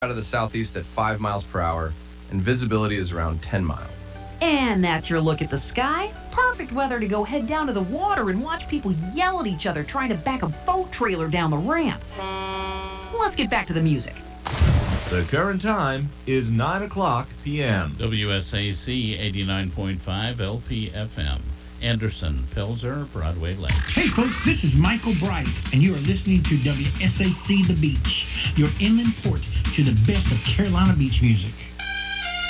out of the southeast at 5 miles per hour, and visibility is around 10 miles. And that's your look at the sky. Perfect weather to go head down to the water and watch people yell at each other trying to back a boat trailer down the ramp. Let's get back to the music. The current time is 9 o'clock p.m. WSAC 89.5 LPFM. Anderson, Pelzer, Broadway Lake. Hey folks, this is Michael Bright, and you are listening to WSAC The Beach, your inland port to the best of Carolina beach music.